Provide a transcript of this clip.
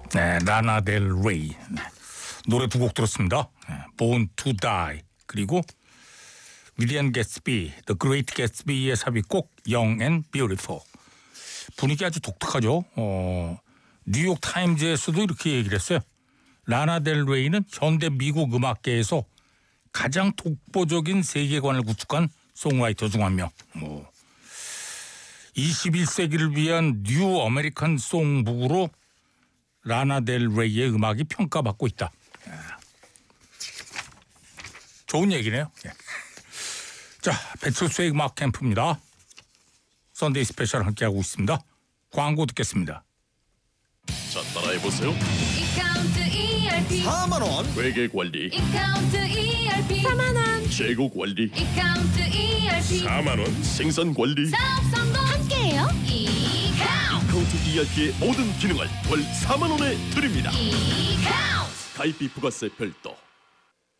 네, 라나 델 레이. 네. 노래 두 곡 들었습니다. 네, Born to Die 그리고 위리안 개츠비, The Great Gatsby의 삽입곡 Young and Beautiful. 분위기 아주 독특하죠. 뉴욕 타임즈에서도 이렇게 얘기를 했어요. 라나 델 레이는 현대 미국 음악계에서 가장 독보적인 세계관을 구축한 송라이터 중 한 명. 21세기를 위한 뉴 아메리칸 송북으로 라나 델 레이의 음악이 평가받고 있다. 좋은 얘기네요. 자, 배철수의 음악 캠프입니다. 썬데이 스페셜 함께하고 있습니다. 광고 듣겠습니다. 자, 따라해보세요. 인카운트 ERP 4만원 회계 관리, 인카운트 ERP 4만원 재고 관리, 인카운트 ERP 4만원 생산 관리. 사업 성공 함께해요. 인카운트 카운트 ERP의 모든 기능을 월 4만원에 드립니다. 인카운트 가입비 부가세 별도,